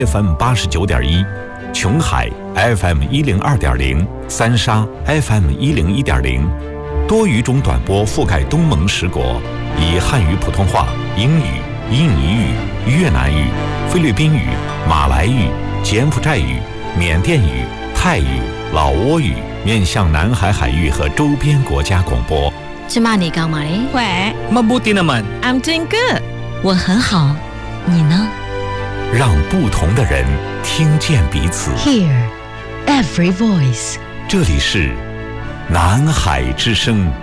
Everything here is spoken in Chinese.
FM 89.1，琼海 FM 102.0，三沙 FM 101.0，多语种短波覆盖东盟10国，以汉语、普通话、英语、印尼语、越南语、菲律宾语、马来语、柬埔寨语、缅甸语、泰语、老挝语，面向南海海域和周边国家广播。 芝麻你干嘛嘞？ 喂 Mabuti naman. I'm doing good. 我很好，你呢？ 让不同的人听见彼此。 Hear every voice. 这里是南海之声。